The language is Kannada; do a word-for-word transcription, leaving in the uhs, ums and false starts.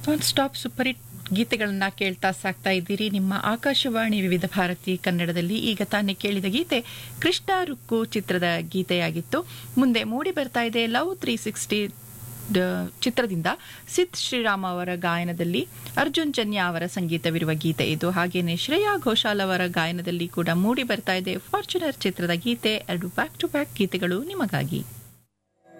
ನಾನ್ ಸ್ಟಾಪ್ ಸೂಪರ್ ಹಿಟ್ ಗೀತೆಗಳನ್ನ ಕೇಳ್ತಾ ಸಾಕ್ತಾ ಇದ್ದೀರಿ ನಿಮ್ಮ ಆಕಾಶವಾಣಿ ವಿವಿಧ ಭಾರತಿ ಕನ್ನಡದಲ್ಲಿ. ಈಗ ತಾನೇ ಕೇಳಿದ ಗೀತೆ ಕೃಷ್ಣ ರುಕ್ಕು ಚಿತ್ರದ ಗೀತೆಯಾಗಿತ್ತು. ಮುಂದೆ ಮೂಡಿ ಬರ್ತಾ ಇದೆ ಲವ್ ತ್ರೀ ಸಿಕ್ಸ್ಟಿ ಚಿತ್ರದಿಂದ ಸಿದ್ ಶ್ರೀರಾಮ್ ಅವರ ಗಾಯನದಲ್ಲಿ ಅರ್ಜುನ್ ಜನ್ಯ ಅವರ ಸಂಗೀತವಿರುವ ಗೀತೆ ಇದು. ಹಾಗೇನೆ ಶ್ರೇಯಾ ಘೋಷಾಲ್ ಅವರ ಗಾಯನದಲ್ಲಿ ಕೂಡ ಮೂಡಿ ಬರ್ತಾ ಇದೆ ಫಾರ್ಚುನರ್ ಚಿತ್ರದ ಗೀತೆ. ಎರಡು ಬ್ಯಾಕ್ ಟು ಬ್ಯಾಕ್ ಗೀತೆಗಳು ನಿಮಗಾಗಿ.